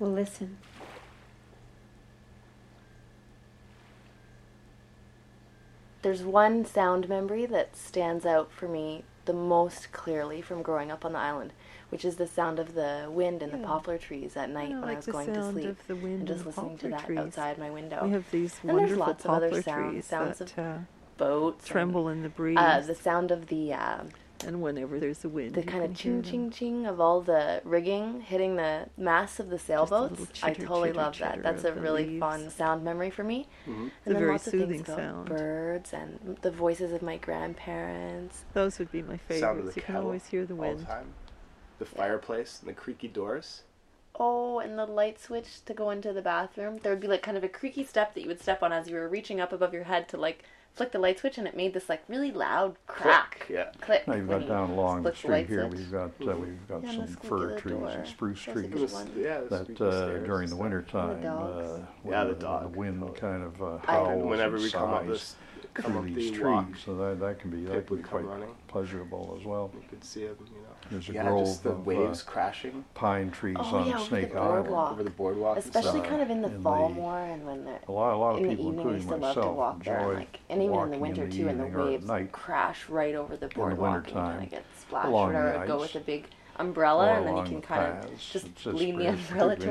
We'll listen. There's one sound memory that stands out for me the most clearly from growing up on the island, which is the sound of the wind in the poplar trees at night when I was going to sleep, and just listening to that outside my window. We have these and there's wonderful lots of other poplar sounds, trees sounds that of boats, tremble in the breeze. The sound of the and whenever there's a wind, the kind of ching ching ching of all the rigging hitting the masts of the sailboats. I totally love that. That's a really fun sound memory for me. Mm-hmm. It's and a then very lots soothing of things about sound. Birds and the voices of my grandparents. Those would be my favorites. Sound of the you can kettle always hear the wind. all the time. The fireplace and the creaky doors. Oh, and the light switch to go into the bathroom. There would be like kind of a creaky step that you would step on as you were reaching up above your head to like flick the light switch, and it made this like really loud crack. Click. Now you've got down along the street here. We've got some fir trees and spruce trees that during the winter time, the wind kind of howls whenever and we come up through these trees, walk, so that can be quite pleasurable as well. You could see it, There's a grove just the of waves crashing. Pine trees on Snake Island. Over the boardwalk. Especially kind of in the fall more, and when a lot of in the people, evening, I used to love to walk there, and even in the winter too, and the waves crash right over the boardwalk, and you kind of get splashed. Or I would go with a big umbrella, and then you can kind of just lean the umbrella to